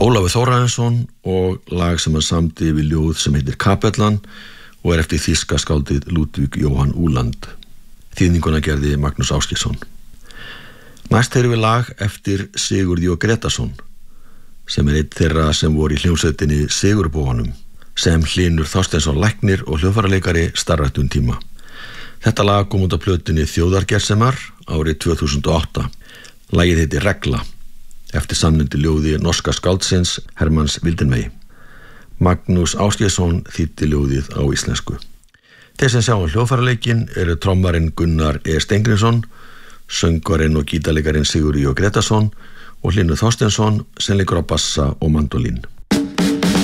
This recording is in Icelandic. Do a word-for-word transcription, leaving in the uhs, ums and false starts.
Ólafur Þórarinsson og lag sem hann samdi við ljóð sem heitir Kapellan og er eftir þýska skáldið Ludvig Johan Uhland. Þýðninguna gerði Magnús Ásgeirsson. Næst heyrum við lag eftir Sigurð J. Gretarsson sem er einn þeirra sem voru í hljómsveitinni Sigurbóanum sem Hlynur Þorsteinsson læknir og hljóðfæraleikari starfrættu um tíma. Þetta lag kom út af plötunni Þjóðargersemar árið tvö þúsund og átta. Lagið heitir Regla eftir samnefndu ljóði norska skáldsins Hermanns Wildenvey. Magnús Ásgeirsson þýddi ljóðið á íslensku. Þeir sem sjá hljóðfæraleikinn eru trommarinn Gunnar E. Steingrímsson, söngvarinn og gítarleikarinn Sigurður J. Gretarsson og Hlynur Þorsteinsson sem leikur á bassa og mandolín.